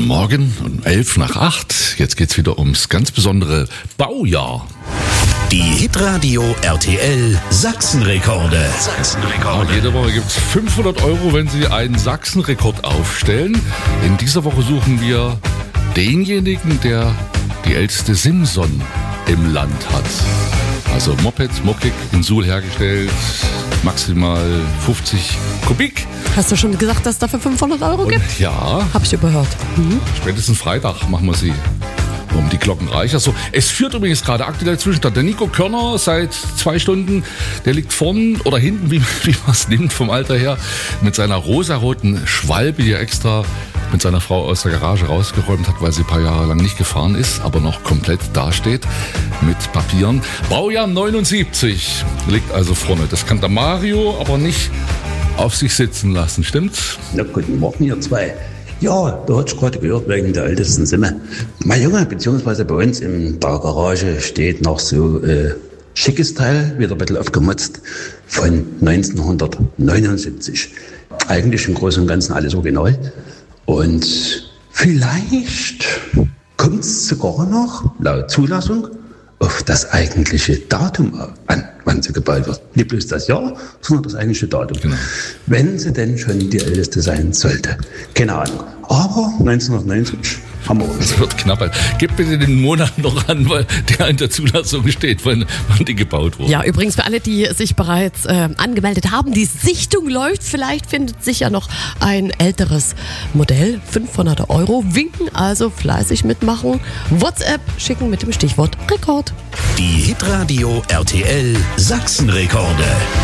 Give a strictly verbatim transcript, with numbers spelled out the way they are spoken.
Morgen um elf nach acht. Jetzt geht's wieder ums ganz besondere Baujahr. Die Hitradio R T L Sachsenrekorde. Sachsenrekorde. Jede Woche gibt's fünfhundert Euro, wenn Sie einen Sachsenrekord aufstellen. In dieser Woche suchen wir denjenigen, der die älteste Simson im Land hat. Also Moped, Mokik in Suhl hergestellt, maximal fünfzig Kubik. Hast du schon gesagt, dass es dafür fünfhundert Euro gibt? Und ja. Hab ich überhört. Mhm. Spätestens Freitag machen wir sie um die Glocken reich. Also, es führt übrigens gerade aktuell Zwischenstand. Der Nico Körner seit zwei Stunden, der liegt vorn oder hinten, wie, wie man es nimmt vom Alter her, mit seiner rosaroten Schwalbe, die er extra mit seiner Frau aus der Garage rausgeräumt hat, weil sie ein paar Jahre lang nicht gefahren ist, aber noch komplett dasteht mit Papieren. Baujahr neunundsiebzig liegt also vorne. Das kann der Mario aber nicht auf sich sitzen lassen, stimmt's? Na, guten Morgen, ihr zwei. Ja, da hatte ich gerade gehört, wegen der ältesten Simme. Mein Junge, beziehungsweise bei uns in der Garage steht noch so äh, schickes Teil, wieder ein bisschen aufgemutzt, von neunzehnhundertneunundsiebzig. Eigentlich im Großen und Ganzen alles original. Und vielleicht kommt es sogar noch, laut Zulassung, auf das eigentliche Datum an, wann sie gebaut wird. Nicht bloß das Jahr, sondern das eigentliche Datum. Genau. Wenn sie denn schon die älteste sein sollte. Keine Ahnung. Aber neunzehnhundertneunzig haben wir uns. Das wird knapp. Gib bitte den Monat noch an, weil der in der Zulassung steht, wann, wann die gebaut wurde. Ja, übrigens für alle, die sich bereits äh, angemeldet haben, die Sichtung läuft. Vielleicht findet sich ja noch ein älteres Modell. fünfhundert Euro. Winken, also fleißig mitmachen. WhatsApp schicken mit dem Stichwort Rekord. Die Hitradio R T L Sachsenrekorde.